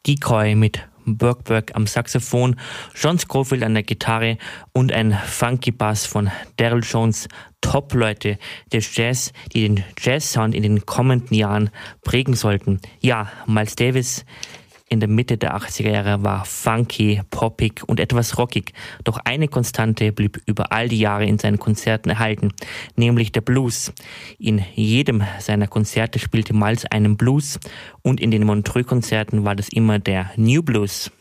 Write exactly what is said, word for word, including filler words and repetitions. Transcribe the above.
Decoy mit Burke Burke am Saxophon, John Scofield an der Gitarre und ein funky Bass von Daryl Jones. Top-Leute des Jazz, die den Jazz-Sound in den kommenden Jahren prägen sollten. Ja, Miles Davis in der Mitte der achtziger Jahre war funky, poppig und etwas rockig. Doch eine Konstante blieb über all die Jahre in seinen Konzerten erhalten, nämlich der Blues. In jedem seiner Konzerte spielte Miles einen Blues und in den Montreux-Konzerten war das immer der New Blues.